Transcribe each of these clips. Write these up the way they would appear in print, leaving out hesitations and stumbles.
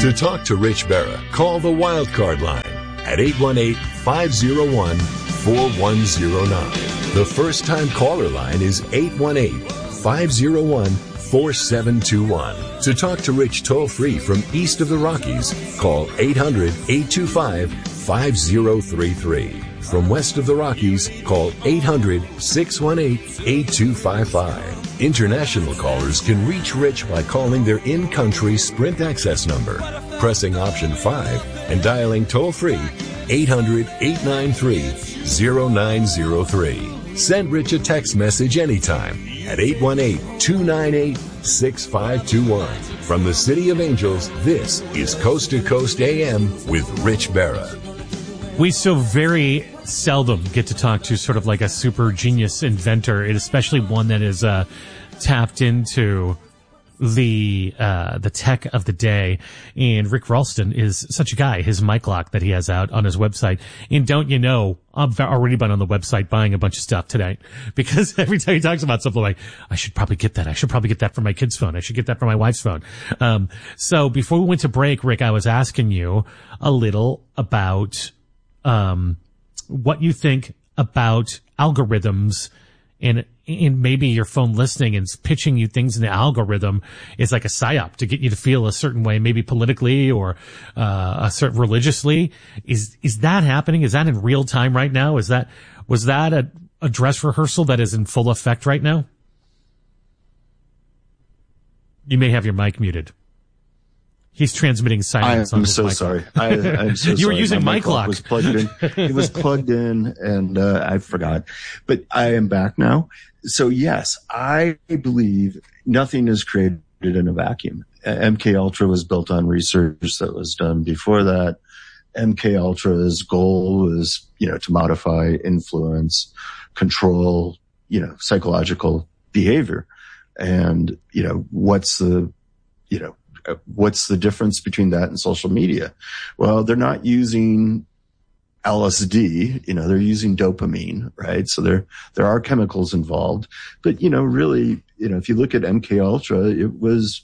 To talk to Rich Berra, call the Wildcard line at 818-501-4109. The first-time caller line is 818-501-4721. To talk to Rich toll-free from east of the Rockies, call 800-825-5033. From west of the Rockies, call 800-618-8255. International callers can reach Rich by calling their in-country Sprint access number, pressing option 5, and dialing toll-free 800-893-0903. Send Rich a text message anytime at 818-298-6521. From the City of Angels, this is Coast to Coast AM with Rich Berra. We so very seldom get to talk to sort of like a super genius inventor, and especially one that is tapped into the tech of the day. And Rick Ralston is such a guy. His mic lock that he has out on his website. And don't you know, I've already been on the website buying a bunch of stuff today, because every time he talks about something like, I should probably get that. I should probably get that for my kid's phone. I should get that for my wife's phone. So before we went to break, Rick, I was asking you a little about what you think about algorithms, and maybe your phone listening and pitching you things in the algorithm is like a psyop to get you to feel a certain way, maybe politically or religiously. Is that happening? Is that in real time right now? Was that a dress rehearsal that is in full effect right now? You may have your mic muted. He's transmitting silence. I'm so sorry. I'm so sorry. You were using mic lock. Was plugged in. It was plugged in, and I forgot. But I am back now. So yes, I believe nothing is created in a vacuum. MK Ultra was built on research that was done before that. MK Ultra's goal was, to modify, influence, control, psychological behavior. And what's the difference between that and social media? Well, they're not using LSD, they're using dopamine, right? So there are chemicals involved. But, really, if you look at MK Ultra, it was,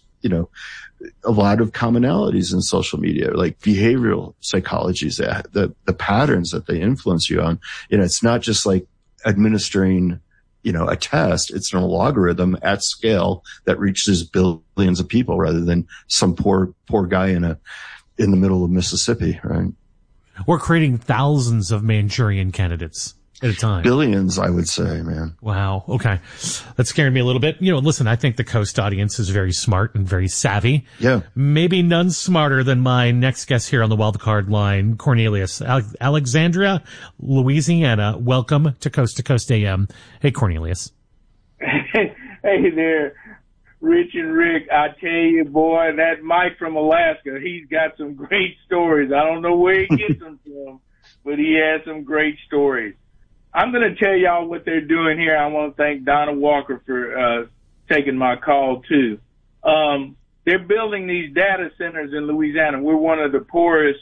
a lot of commonalities in social media, like behavioral psychologies, the patterns that they influence you on. It's not just like administering a test. It's an algorithm at scale that reaches billions of people rather than some poor guy in the middle of Mississippi, right? We're creating thousands of Manchurian candidates at a time. Billions, I would say, man. Wow. Okay. That scared me a little bit. Listen, I think the Coast audience is very smart and very savvy. Yeah. Maybe none smarter than my next guest here on the Wildcard line, Cornelius. Alexandria, Louisiana. Welcome to Coast AM. Hey, Cornelius. Hey there, Rich and Rick. I tell you, boy, that Mike from Alaska, he's got some great stories. I don't know where he gets them from, but he has some great stories. I'm going to tell y'all what they're doing here. I want to thank Donna Walker for taking my call, too. They're building these data centers in Louisiana. We're one of the poorest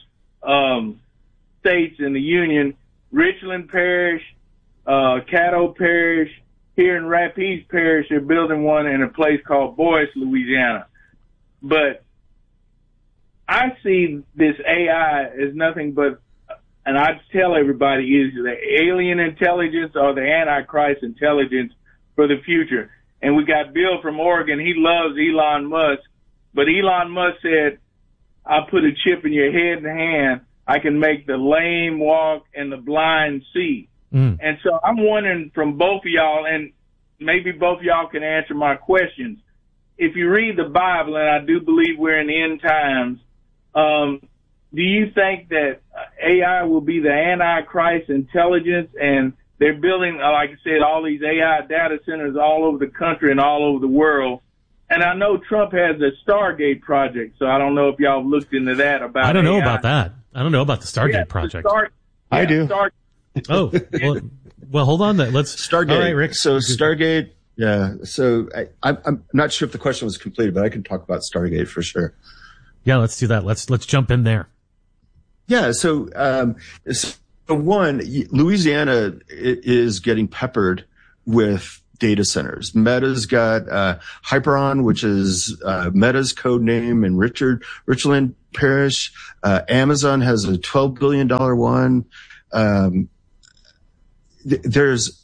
states in the Union. Richland Parish, Caddo Parish, here in Rapides Parish, they're building one in a place called Boyce, Louisiana. But I see this AI as nothing but, and I tell everybody, is the alien intelligence or the Antichrist intelligence for the future. And we got Bill from Oregon. He loves Elon Musk. But Elon Musk said, I'll put a chip in your head and hand. I can make the lame walk and the blind see. And so I'm wondering from both of y'all, and maybe both of y'all can answer my questions. If you read the Bible, and I do believe we're in the end times, do you think that AI will be the Antichrist intelligence, and they're building, like I said, all these AI data centers all over the country and all over the world? And I know Trump has the Stargate project, so I don't know if y'all have looked into that about I don't know AI. about that. I don't know about the Stargate project. I do. Oh, well, hold on. Let's Stargate. All right, Rick. So Stargate, yeah. So I'm not sure if the question was completed, but I can talk about Stargate for sure. Yeah, let's do that. Let's jump in there. Yeah. So one, Louisiana is getting peppered with data centers. Meta's got Hyperon, which is Meta's code name, and Richland Parish. Amazon has a $12 billion one. There's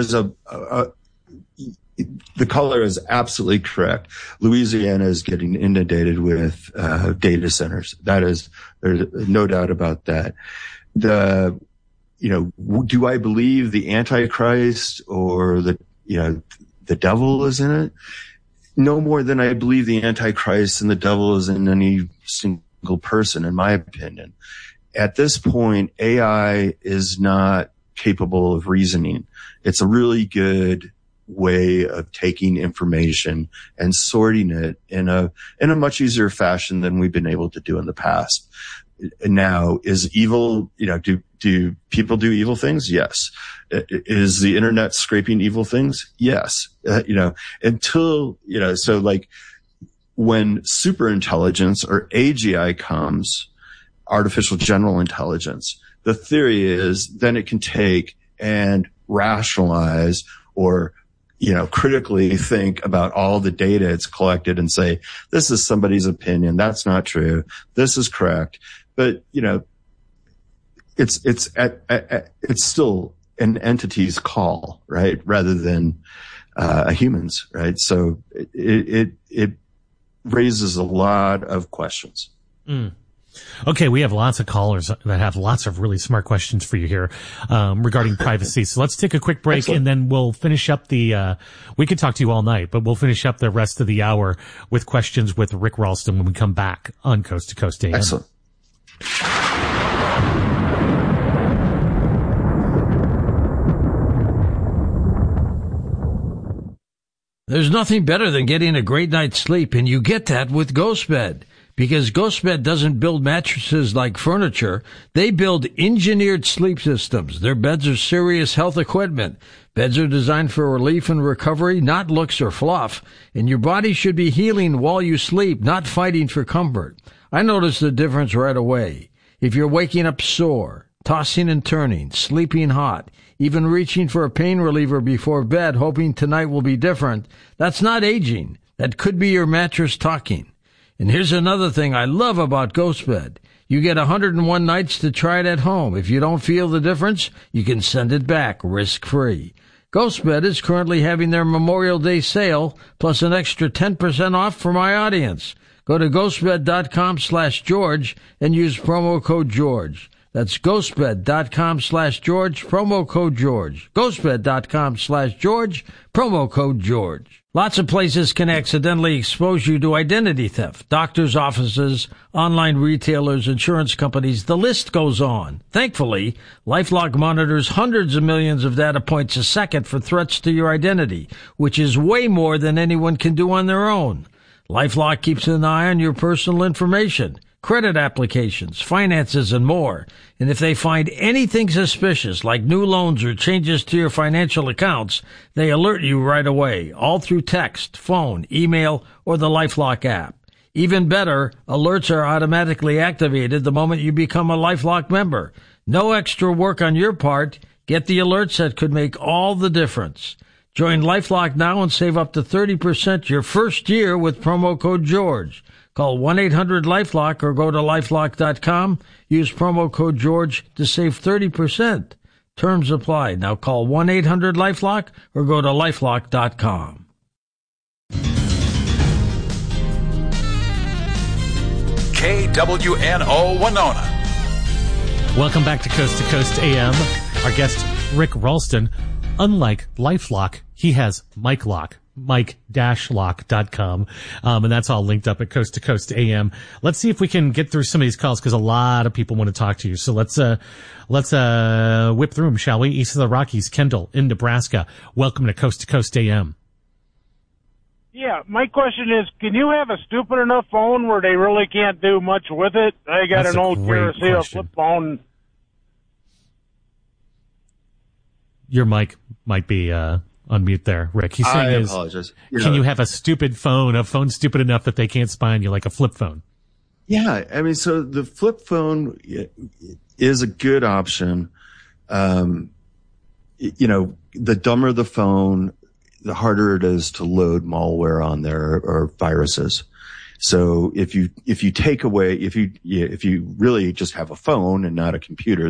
the caller is absolutely correct. Louisiana is getting inundated with data centers. There's no doubt about that. Do I believe the Antichrist or the devil is in it? No more than I believe the Antichrist and the devil is in any single person, in my opinion. At this point, AI is not capable of reasoning. It's a really good way of taking information and sorting it in a much easier fashion than we've been able to do in the past. Now, is evil, do people do evil things? Yes. Is the internet scraping evil things? Yes. Until, so like when superintelligence or AGI comes, artificial general intelligence, the theory is then it can take and rationalize or critically think about all the data it's collected and say, this is somebody's opinion. That's not true. This is correct. But, it's still an entity's call, right? Rather than, a human's, right? So it raises a lot of questions. Mm. Okay, we have lots of callers that have lots of really smart questions for you here regarding privacy. So let's take a quick break. Excellent. And then we'll finish up we could talk to you all night, but we'll finish up the rest of the hour with questions with Rick Ralston when we come back on Coast to Coast AM. Excellent. There's nothing better than getting a great night's sleep, and you get that with GhostBed. Because GhostBed doesn't build mattresses like furniture. They build engineered sleep systems. Their beds are serious health equipment. Beds are designed for relief and recovery, not looks or fluff. And your body should be healing while you sleep, not fighting for comfort. I noticed the difference right away. If you're waking up sore, tossing and turning, sleeping hot, even reaching for a pain reliever before bed, hoping tonight will be different, that's not aging. That could be your mattress talking. And here's another thing I love about GhostBed. You get 101 nights to try it at home. If you don't feel the difference, you can send it back risk-free. GhostBed is currently having their Memorial Day sale, plus an extra 10% off for my audience. Go to ghostbed.com/George and use promo code George. That's ghostbed.com/George, promo code George. Ghostbed.com/George, promo code George. Lots of places can accidentally expose you to identity theft. Doctors' offices, online retailers, insurance companies, the list goes on. Thankfully, LifeLock monitors hundreds of millions of data points a second for threats to your identity, which is way more than anyone can do on their own. LifeLock keeps an eye on your personal information, credit applications, finances, and more. And if they find anything suspicious, like new loans or changes to your financial accounts, they alert you right away, all through text, phone, email, or the LifeLock app. Even better, alerts are automatically activated the moment you become a LifeLock member. No extra work on your part. Get the alerts that could make all the difference. Join LifeLock now and save up to 30% your first year with promo code George. Call 1-800-LifeLock or go to lifelock.com. Use promo code George to save 30%. Terms apply. Now call 1-800-LifeLock or go to lifelock.com. KWNO Winona. Welcome back to Coast AM. Our guest, Rick Ralston. Unlike LifeLock, he has MikeLock. Mike-lock.com. And that's all linked up at Coast to Coast AM. Let's see if we can get through some of these calls because a lot of people want to talk to you. So let's whip through them, shall we? East of the Rockies, Kendall in Nebraska. Welcome to Coast AM. Yeah, my question is, can you have a stupid enough phone where they really can't do much with it? I got an old Duracell flip phone. Your mic might be, unmute there, Rick. He's saying I apologize. Can you have a phone stupid enough that they can't spy on you like a flip phone? Yeah, I mean, so the flip phone is a good option. The dumber the phone, the harder it is to load malware on there or viruses. So if you take away, if you really just have a phone and not a computer,